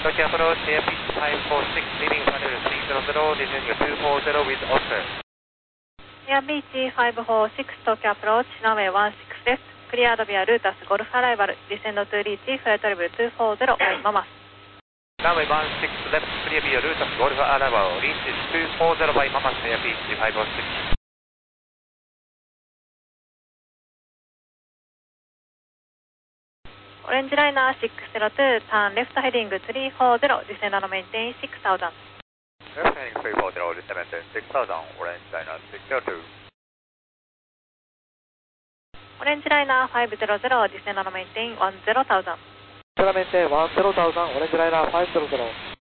Tokyo approach, airfield 546, leaving runway 300, descending 240 with Oscar. Air Beach 546, Tokyo approach, runway 16 left, cleared via Lotus Golf arrival, descend to reach flight level 240 by Mamas. Runway 16 left, clear via Lotus Golf arrival, reach 240 by Mamas, Air Beach 546. Orange Liner 602, turn left heading 340, descend and maintain 6000. Left heading 340, descend and maintain 6000, Orange Liner 602. Orange Liner 500, descend and maintain 10,000. Descend and maintain 10,000, Orange Liner 500.